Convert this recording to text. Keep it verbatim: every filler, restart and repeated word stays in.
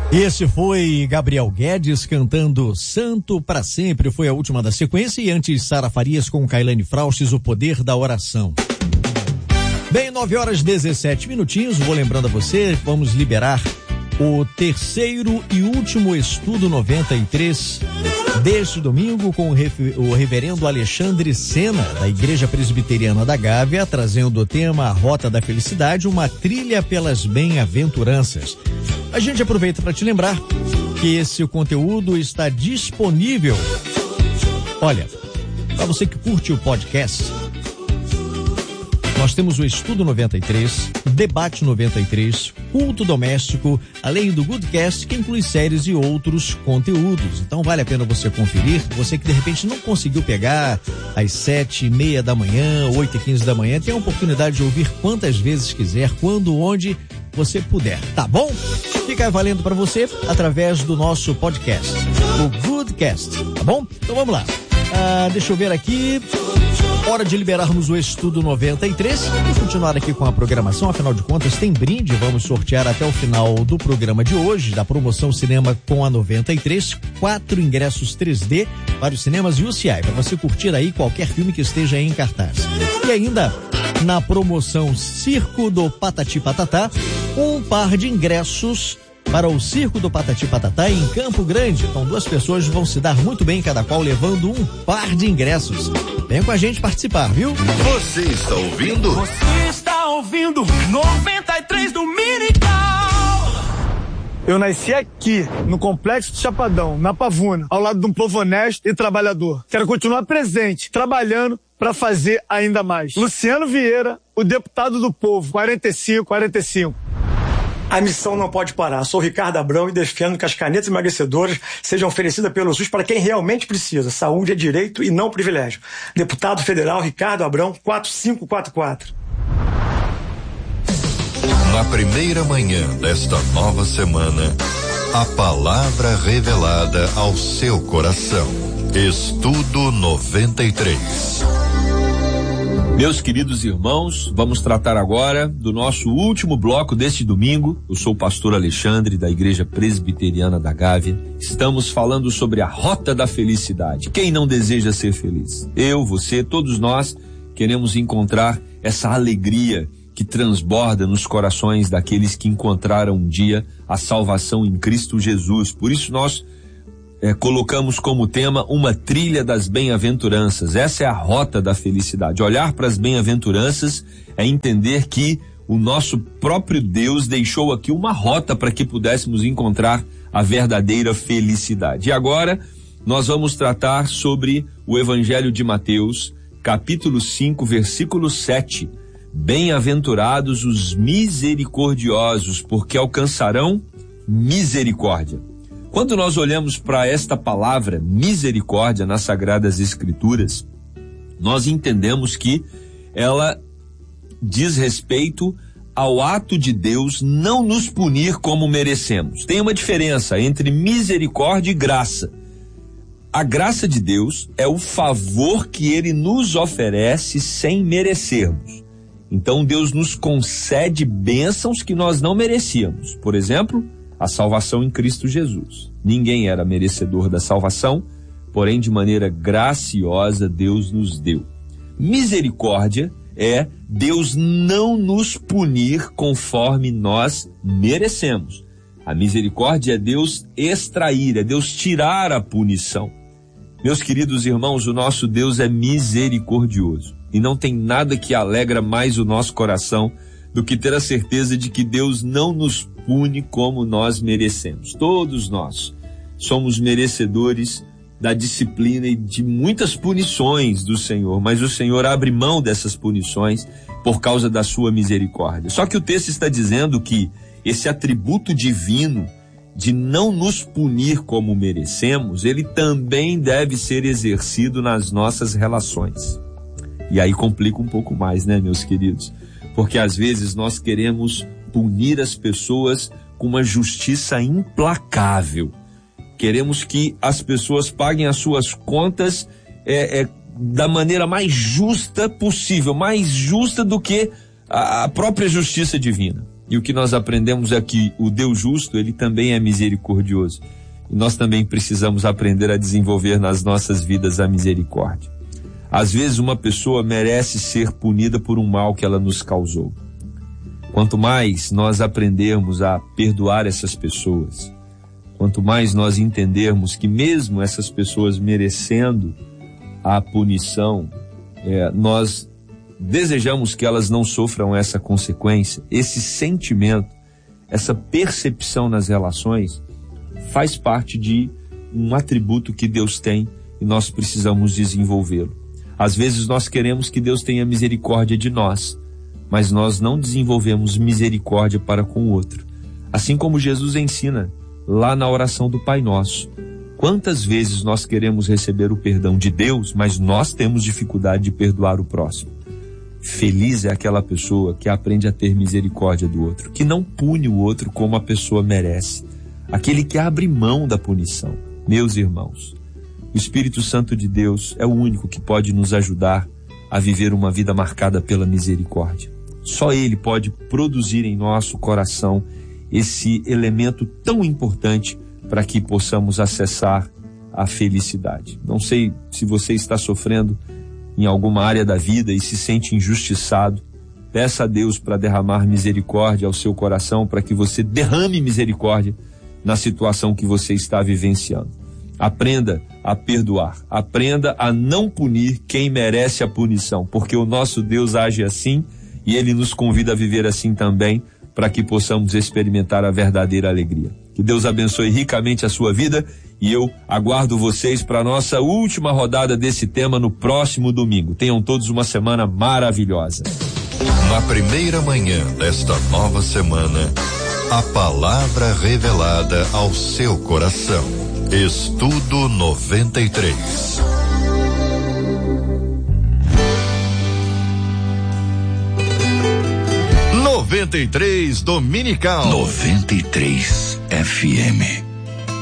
Esse foi Gabriel Guedes cantando Santo para Sempre, foi a última da sequência, e antes Sara Farias com Kailane Fraustes, O Poder da Oração. Bem, nove horas e dezessete minutinhos, vou lembrando a você, vamos liberar o terceiro e último estudo noventa e três deste domingo com o, ref, o reverendo Alexandre Sena, da Igreja Presbiteriana da Gávea, trazendo o tema A Rota da Felicidade, uma trilha pelas bem-aventuranças. A gente aproveita para te lembrar que esse conteúdo está disponível. Olha, para você que curte o podcast, nós temos o Estudo noventa e três, Debate noventa e três, Culto Doméstico, além do Goodcast, que inclui séries e outros conteúdos. Então vale a pena você conferir. Você que de repente não conseguiu pegar às sete e meia da manhã, oito e quinze da manhã, tem a oportunidade de ouvir quantas vezes quiser, quando, onde você puder, tá bom? Fica valendo para você através do nosso podcast, o Goodcast, tá bom? Então vamos lá. Ah, deixa eu ver aqui. Hora de liberarmos o Estudo noventa e três e continuar aqui com a programação. Afinal de contas, tem brinde. Vamos sortear até o final do programa de hoje, da promoção Cinema com a noventa e três, quatro ingressos três D para os cinemas U C I, para você curtir aí qualquer filme que esteja em cartaz. E ainda, na promoção Circo do Patati Patatá, um par de ingressos para o Circo do Patati Patatá em Campo Grande. Então, duas pessoas vão se dar muito bem, cada qual levando um par de ingressos. Vem com a gente participar, viu? Você está ouvindo? Você está ouvindo noventa e três do Minical. Eu nasci aqui, no Complexo de Chapadão, na Pavuna, ao lado de um povo honesto e trabalhador. Quero continuar presente, trabalhando para fazer ainda mais. Luciano Vieira, o deputado do povo, quarenta e cinco, quarenta e cinco. A missão não pode parar. Sou Ricardo Abrão e defendo que as canetas emagrecedoras sejam oferecidas pelo SUS para quem realmente precisa. Saúde é direito e não privilégio. Deputado Federal Ricardo Abrão, quatro cinco quatro quatro. Na primeira manhã desta nova semana, a palavra revelada ao seu coração. Estudo noventa e três. Meus queridos irmãos, vamos tratar agora do nosso último bloco deste domingo. Eu sou o pastor Alexandre, da Igreja Presbiteriana da Gávea. Estamos falando sobre a rota da felicidade. Quem não deseja ser feliz? Eu, você, todos nós queremos encontrar essa alegria que transborda nos corações daqueles que encontraram um dia a salvação em Cristo Jesus. Por isso nós É, colocamos como tema uma trilha das bem-aventuranças. Essa é a rota da felicidade. Olhar para as bem-aventuranças é entender que o nosso próprio Deus deixou aqui uma rota para que pudéssemos encontrar a verdadeira felicidade. E agora nós vamos tratar sobre o Evangelho de Mateus, capítulo cinco, versículo sete. Bem-aventurados os misericordiosos, porque alcançarão misericórdia. Quando nós olhamos para esta palavra, misericórdia, nas Sagradas Escrituras, nós entendemos que ela diz respeito ao ato de Deus não nos punir como merecemos. Tem uma diferença entre misericórdia e graça. A graça de Deus é o favor que Ele nos oferece sem merecermos. Então Deus nos concede bênçãos que nós não merecíamos. Por exemplo, a salvação em Cristo Jesus. Ninguém era merecedor da salvação, porém de maneira graciosa Deus nos deu. Misericórdia é Deus não nos punir conforme nós merecemos. A misericórdia é Deus extrair, é Deus tirar a punição. Meus queridos irmãos, o nosso Deus é misericordioso e não tem nada que alegra mais o nosso coração do que ter a certeza de que Deus não nos pune como nós merecemos. Todos nós somos merecedores da disciplina e de muitas punições do Senhor, mas o Senhor abre mão dessas punições por causa da sua misericórdia. Só que o texto está dizendo que esse atributo divino de não nos punir como merecemos, ele também deve ser exercido nas nossas relações. E aí complica um pouco mais, né, meus queridos? Porque às vezes nós queremos punir as pessoas com uma justiça implacável. Queremos que as pessoas paguem as suas contas é, é, da maneira mais justa possível, mais justa do que a, a própria justiça divina. E o que nós aprendemos é que o Deus justo, ele também é misericordioso. E nós também precisamos aprender a desenvolver nas nossas vidas a misericórdia. Às vezes uma pessoa merece ser punida por um mal que ela nos causou. Quanto mais nós aprendermos a perdoar essas pessoas, quanto mais nós entendermos que mesmo essas pessoas merecendo a punição, é, nós desejamos que elas não sofram essa consequência, esse sentimento, essa percepção nas relações, faz parte de um atributo que Deus tem e nós precisamos desenvolvê-lo. Às vezes nós queremos que Deus tenha misericórdia de nós, mas nós não desenvolvemos misericórdia para com o outro. Assim como Jesus ensina lá na oração do Pai Nosso. Quantas vezes nós queremos receber o perdão de Deus, mas nós temos dificuldade de perdoar o próximo? Feliz é aquela pessoa que aprende a ter misericórdia do outro, que não pune o outro como a pessoa merece, aquele que abre mão da punição. Meus irmãos, o Espírito Santo de Deus é o único que pode nos ajudar a viver uma vida marcada pela misericórdia. Só Ele pode produzir em nosso coração esse elemento tão importante para que possamos acessar a felicidade. Não sei se você está sofrendo em alguma área da vida e se sente injustiçado, peça a Deus para derramar misericórdia ao seu coração, para que você derrame misericórdia na situação que você está vivenciando. Aprenda a perdoar, aprenda a não punir quem merece a punição, porque o nosso Deus age assim e Ele nos convida a viver assim também, para que possamos experimentar a verdadeira alegria. Que Deus abençoe ricamente a sua vida e eu aguardo vocês para a nossa última rodada desse tema no próximo domingo. Tenham todos uma semana maravilhosa. Na primeira manhã desta nova semana, a palavra revelada ao seu coração. Estudo noventa e três. noventa e três Dominical. noventa e três F M.